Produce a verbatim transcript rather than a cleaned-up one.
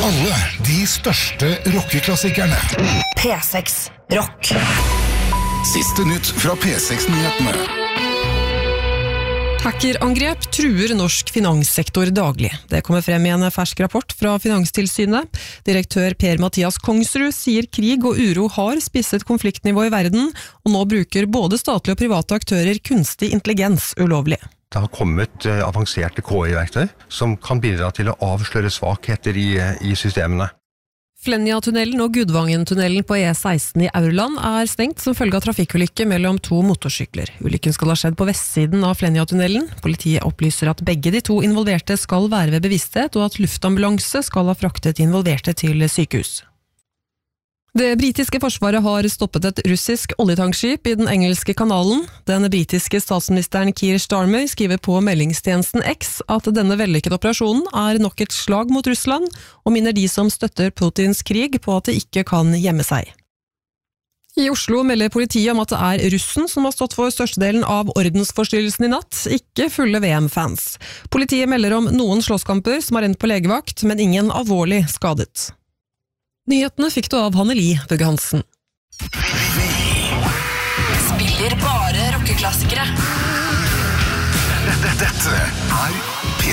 alle de største rockeklassikerne. P seks Rock. Siste nytt fra P seks-nyhetene. Hackerangrep truer norsk finanssektor daglig. Det kommer frem i en fersk rapport fra Finanstilsynet. Direktør Per-Mathias Kongsrud sier krig og uro har spisset konfliktnivå i verden, og nå bruker både statlige og private aktører kunstig intelligens ulovlig. Det har kommet avanserte K I-verktøy som kan bidra til å avsløre svakheter i, i systemene. Flenja-tunnelen og Gudvangen-tunnelen på E seksten i Aurland er stengt som følge av trafikkulykke mellom to motorsykler. Ulykken skal ha skjedd på vestsiden av Flenja-tunnelen. Politiet opplyser at begge de to involverte skal være ved bevissthet, og at luftambulanse skal ha fraktet involverte til sykehus. Det britiske forsvaret har stoppet et russisk oljetankskip i den engelske kanalen. Den britiske statsministeren Keir Starmer skriver på meldingstjenesten X at denne vellykkede operasjonen er nok et slag mot Russland, og minner de som støtter Putins krig på at det ikke kan gjemme seg. I Oslo melder politiet om at det er russen som har stått for størstedelen av ordensforstyrrelsen i natt, ikke fulle V M-fans. Politiet melder om noen slåsskamper som har endt på legevakt, men ingen alvorlig skadet. Nyhetene fikk du av Hanneli Bugge Hansen. Spiller bare rockeklassikere. Dette er